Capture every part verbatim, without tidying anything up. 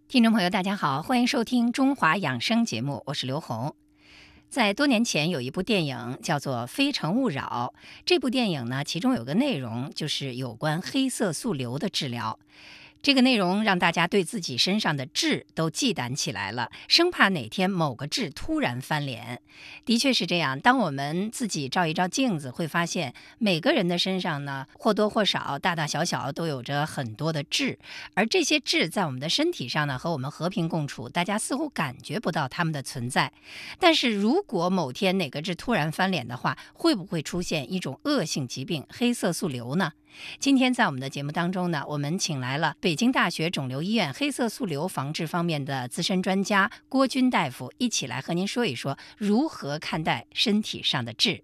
听众朋友大家好，欢迎收听中华养生节目，我是刘红。在多年前有一部电影叫做《非诚勿扰》，这部电影呢，其中有个内容就是有关黑色素瘤的治疗。这个内容让大家对自己身上的痣都忌惮起来了，生怕哪天某个痣突然翻脸。的确是这样，当我们自己照一照镜子，会发现每个人的身上呢，或多或少、大大小小都有着很多的痣，而这些痣在我们的身体上呢，和我们和平共处，大家似乎感觉不到它们的存在。但是如果某天哪个痣突然翻脸的话，会不会出现一种恶性疾病——黑色素瘤呢？今天在我们的节目当中呢，我们请来了北京大学肿瘤医院黑色素瘤防治方面的资深专家郭军大夫，一起来和您说一说如何看待身体上的痣。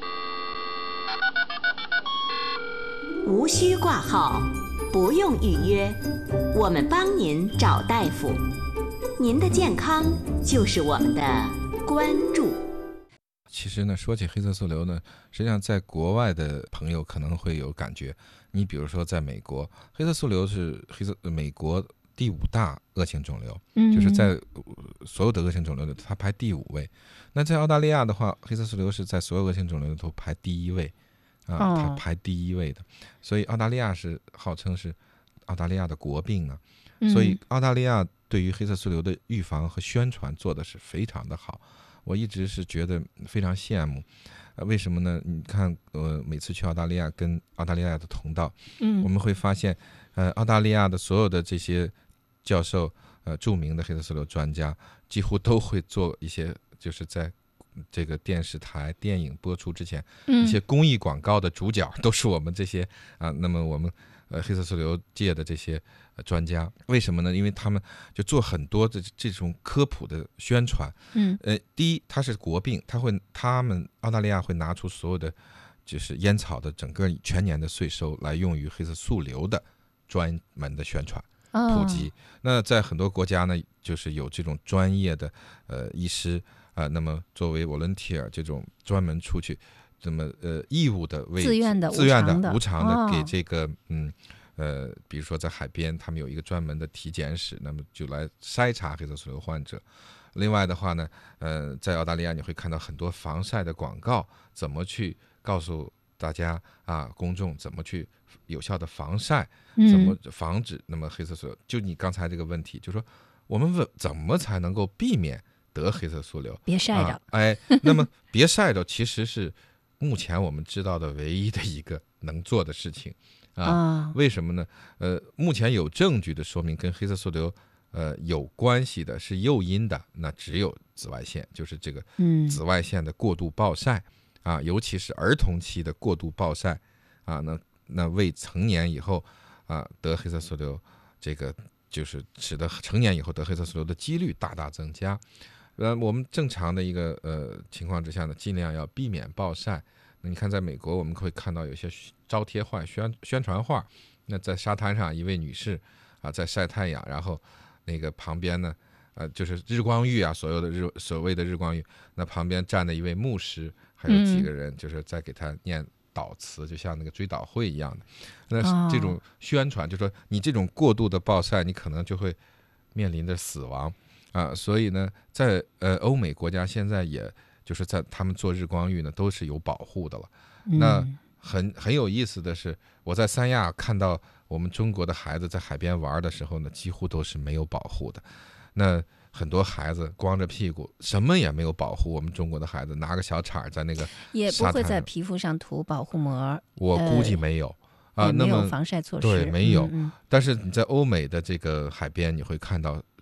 无需挂号，不用预约，我们帮您找大夫。您的健康就是我们的关注。 其实呢，说起黑色素瘤呢，实际上在国外的朋友可能会有感觉。你比如说，在美国，黑色素瘤是黑色美国第五大恶性肿瘤，嗯、就是在所有的恶性肿瘤里，它排第五位。那在澳大利亚的话，黑色素瘤是在所有恶性肿瘤里头排第一位，啊，哦、它排第一位的。所以澳大利亚是号称是澳大利亚的国病啊。嗯、所以澳大利亚对于黑色素瘤的预防和宣传做的是非常的好。我一直是觉得非常羡慕，呃，为什么呢？你看，呃，每次去澳大利亚跟澳大利亚的同道，嗯，我们会发现，呃，澳大利亚的所有的这些教授，呃，著名的黑色素瘤专家，几乎都会做一些，就是在这个电视台、电影播出之前，嗯、一些公益广告的主角都是我们这些啊。那么我们呃黑色素瘤界的这些。专家为什么呢？因为他们就做很多的这种科普的宣传。嗯，呃，第一，它是国病，他会他们澳大利亚会拿出所有的就是烟草的整个全年的税收来用于黑色素瘤的专门的宣传普及。哦、那在很多国家呢，就是有这种专业的呃医师啊、呃，那么作为 volunteer 这种专门出去，这么呃义务的为自愿的自愿的无偿的给哦、 这个嗯。呃，比如说在海边，他们有一个专门的体检室，那么就来筛查黑色素瘤患者。另外的话呢，呃，在澳大利亚你会看到很多防晒的广告，怎么去告诉大家啊，公众怎么去有效的防晒，怎么防止那么黑色素瘤？就你刚才这个问题，就是说我们问怎么才能够避免得黑色素瘤？ 别晒着， 啊、哎，那么别晒着，其实是目前我们知道的唯一的一个能做的事情。啊，为什么呢？呃，目前有证据的说明跟黑色素瘤呃有关系的是诱因的，那只有紫外线，就是这个紫外线的过度暴晒、嗯、啊，尤其是儿童期的过度暴晒啊，那那未成年以后啊得黑色素瘤，这个就是使得成年以后得黑色素瘤的几率大大增加。呃，我们正常的一个呃情况之下呢，尽量要避免暴晒。你看，在美国我们会看到有些招贴画、宣宣传画，那在沙滩上一位女士啊在晒太阳，然后那个旁边呢，呃，就是日光浴啊，所有的日所谓的日光浴，那旁边站的一位牧师，还有几个人就是在给他念祷词，就像那个追悼会一样的。那这种宣传就说你这种过度的暴晒，你可能就会面临着死亡啊。所以呢，在呃欧美国家现在也。就是在他们做日光浴呢，都是有保护的了。嗯、那很很有意思的是，我在三亚看到我们中国的孩子在海边玩的时候呢，几乎都是没有保护的。那很多孩子光着屁股，什么也没有保护。我们中国的孩子拿个小铲在那个也不会在皮肤上涂保护膜， 我估计没有。呃、啊， 那么没有防晒措施， 对，没有。 嗯嗯、 但是你在欧美的这个海边，你会看到